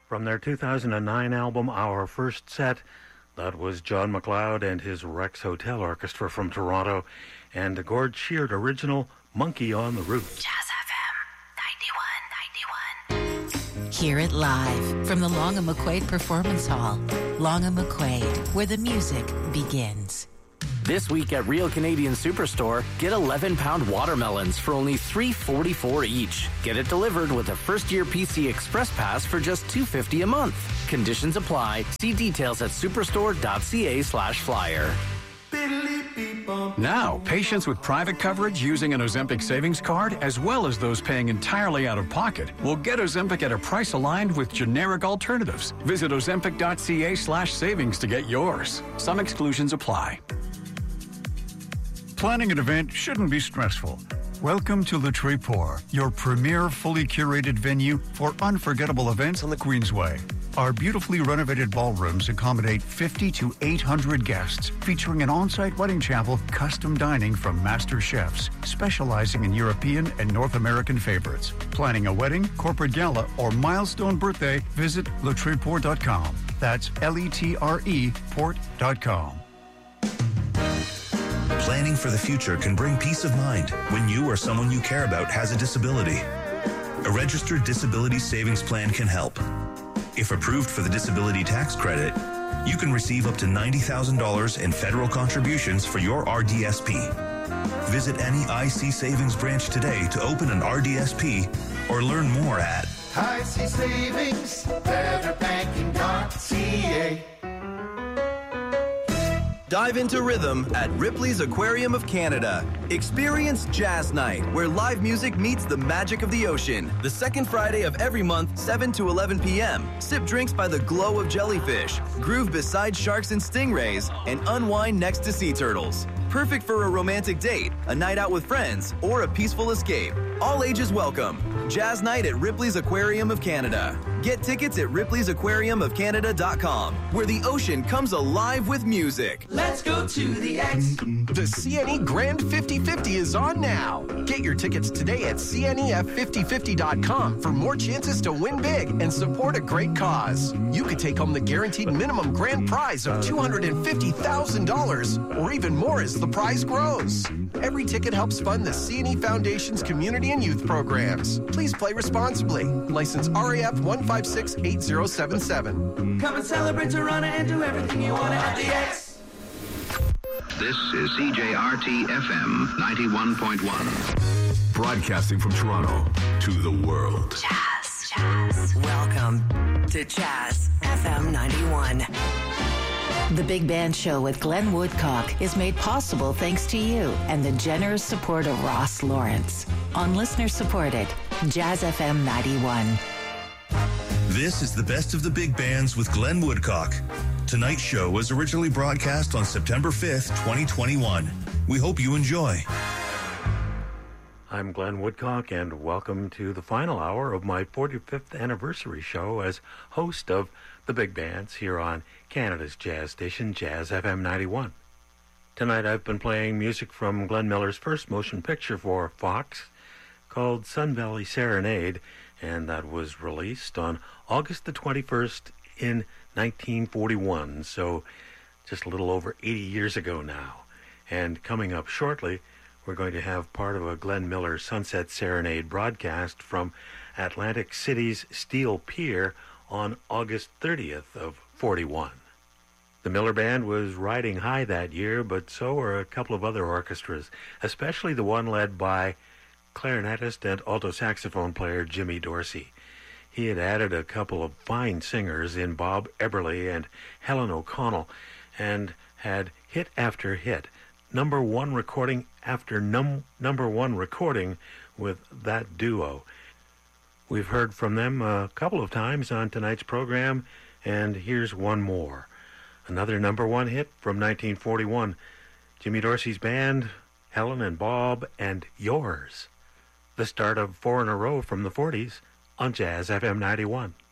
From their 2009 album, Our First Set, that was John McLeod and his Rex Hotel Orchestra from Toronto, and the Gord Sheard original, Monkey on the Roof. Jazz FM 91. Hear it live from the Long and McQuaid Performance Hall. Long and McQuaid, where the music begins. This week at Real Canadian Superstore, get 11-pound watermelons for only $3.44 each. Get it delivered with a first-year PC Express Pass for just $2.50 a month. Conditions apply. See details at superstore.ca/flyer. Now, patients with private coverage using an Ozempic savings card, as well as those paying entirely out of pocket, will get Ozempic at a price aligned with generic alternatives. Visit ozempic.ca/savings to get yours. Some exclusions apply. Planning an event shouldn't be stressful. Welcome to Le Tréport, your premier fully curated venue for unforgettable events on the Queensway. Our beautifully renovated ballrooms accommodate 50 to 800 guests, featuring an on-site wedding chapel, custom dining from master chefs, specializing in European and North American favorites. Planning a wedding, corporate gala, or milestone birthday, visit letreport.com. That's L-E-T-R-E port.com. Planning for the future can bring peace of mind when you or someone you care about has a disability. A registered disability savings plan can help. If approved for the disability tax credit, you can receive up to $90,000 in federal contributions for your RDSP. Visit any IC Savings branch today to open an RDSP or learn more at IC Savings, betterbanking.ca. Dive into rhythm at Ripley's Aquarium of Canada. Experience Jazz Night, where live music meets the magic of the ocean. The second Friday of every month, 7 to 11 p.m. Sip drinks by the glow of jellyfish, groove beside sharks and stingrays, and unwind next to sea turtles. Perfect for a romantic date, a night out with friends, or a peaceful escape. All ages welcome. Jazz Night at Ripley's Aquarium of Canada. Get tickets at ripleysAquariumofCanada.com, where the ocean comes alive with music. Let's go to the X. The CNE Grand 50-50 is on now. Get your tickets today at CNEF5050.com for more chances to win big and support a great cause. You could take home the guaranteed minimum grand prize of $250,000, or even more as the prize grows. Every ticket helps fund the CNE Foundation's community and youth programs. Please play responsibly. License RAF 1568077. Come and celebrate Toronto and do everything you want at the X. This is CJRT FM 91.1. Broadcasting from Toronto to the world. Jazz, jazz. Welcome to Jazz FM 91. The Big Band Show with Glenn Woodcock is made possible thanks to you and the generous support of Ross Lawrence. On listener-supported Jazz FM 91. This is the best of the big bands with Glenn Woodcock. Tonight's show was originally broadcast on September 5th, 2021. We hope you enjoy. I'm Glenn Woodcock, and welcome to the final hour of my 45th anniversary show as host of the Big Bands here on Canada's jazz station, Jazz FM 91. Tonight I've been playing music from Glenn Miller's first motion picture for Fox called Sun Valley Serenade, and that was released on August the 21st in 1941, so just a little over 80 years ago now. And coming up shortly, we're going to have part of a Glenn Miller Sunset Serenade broadcast from Atlantic City's Steel Pier on August 30th of 41. The Miller Band was riding high that year, but so were a couple of other orchestras, especially the one led by clarinetist and alto saxophone player Jimmy Dorsey. He had added a couple of fine singers in Bob Eberly and Helen O'Connell, and had hit after hit, number one recording after number one recording with that duo. We've heard from them a couple of times on tonight's program, and here's one more. Another number one hit from 1941, Jimmy Dorsey's band, Helen and Bob, and Yours. The start of 4 in a row from the 40s on Jazz FM 91.